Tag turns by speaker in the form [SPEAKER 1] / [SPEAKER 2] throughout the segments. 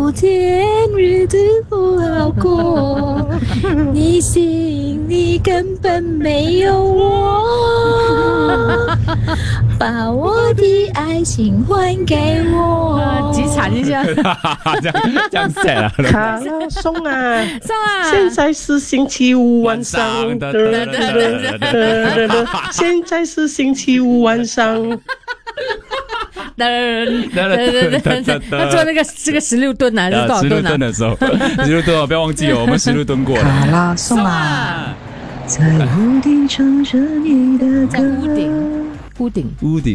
[SPEAKER 1] 昨天日子不好过，你心里根本没有我，把我的爱情还给我。
[SPEAKER 2] 极惨一下，
[SPEAKER 3] 这样写了。
[SPEAKER 4] 卡拉松啊，
[SPEAKER 2] 上啊！
[SPEAKER 4] 现在是星期五晚上，现在是星期五晚上。
[SPEAKER 2] 他做那个这个16吨还是多少吨啊？
[SPEAKER 3] 16吨的时候，16吨不要忘记哦，我们16吨过了。
[SPEAKER 1] 卡拉松啊，在屋顶唱着你的歌。
[SPEAKER 2] 在屋顶，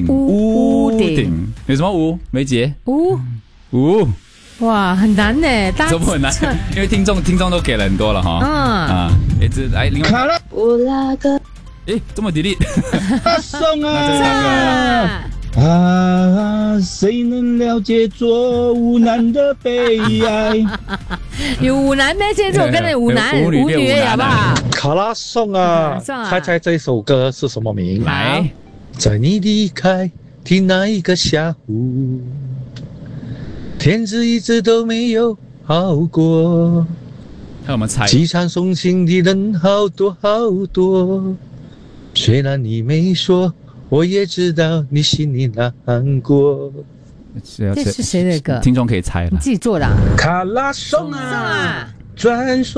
[SPEAKER 3] 有什么屋？梅姐
[SPEAKER 2] 屋，哇，很难呢，
[SPEAKER 3] 怎么很难？因为听众都给了很多了哈。来，另外
[SPEAKER 5] 卡拉
[SPEAKER 1] 我那个
[SPEAKER 3] 这么delete。
[SPEAKER 5] 松
[SPEAKER 3] 啊！
[SPEAKER 5] 谁能了解做舞男的悲哀？
[SPEAKER 2] 有舞男咩？这首歌的舞男舞女好不好？
[SPEAKER 4] 卡拉颂啊，猜猜这首歌是什么名？
[SPEAKER 3] 来，
[SPEAKER 4] 在你离开的那一个下午，天气一直都没有好过，
[SPEAKER 3] 看我们猜。
[SPEAKER 4] 机场送行的人好多好多，虽然你没说，我也知道你心里难过。
[SPEAKER 2] 这是谁的歌？
[SPEAKER 3] 听众可以猜了。
[SPEAKER 2] 你自己做的啊？
[SPEAKER 4] 卡拉颂啊，专属。